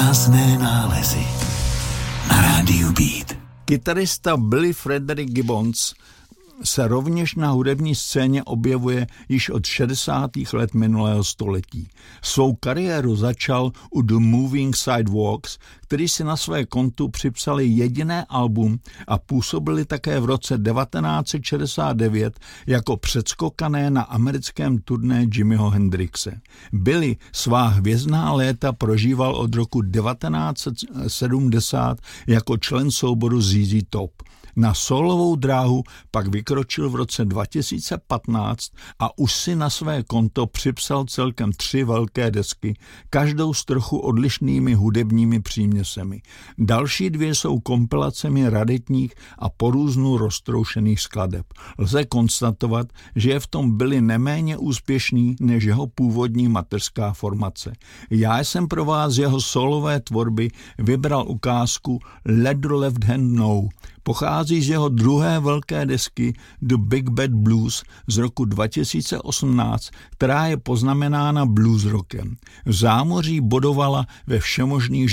Krásné nálezy na rádiu Beat. Kytarista Billy Frederick Gibbons se rovněž na hudební scéně objevuje již od 60. let minulého století. Svou kariéru začal u The Moving Sidewalks, který si na své kontu připsali jediné album a působili také v roce 1969 jako předskokané na americkém turné Jimiho Hendrixe. Billy svá hvězdná léta prožíval od roku 1970 jako člen souboru ZZ Top. Na solovou dráhu pak vykročil v roce 2015 a už si na své konto připsal celkem 3 velké desky, každou s trochu odlišnými hudebními příměsemi. Další 2 jsou kompilacemi raritních a porůznu roztroušených skladeb. Lze konstatovat, že je v tom Billy neméně úspěšný než jeho původní mateřská formace. Já jsem pro vás jeho solové tvorby vybral ukázku Let the Left Hand Know. Pochází z jeho druhé velké desky The Big Bad Blues z roku 2018, která je poznamenána blues rockem. V zámoří bodovala ve všemožných